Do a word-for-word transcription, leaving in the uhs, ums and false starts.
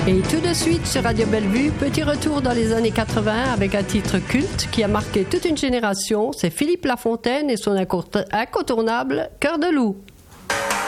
Et tout de suite sur Radio Bellevue, petit retour dans les années quatre-vingts avec un titre culte qui a marqué toute une génération. C'est Philippe Lafontaine et son incontournable Cœur de loup.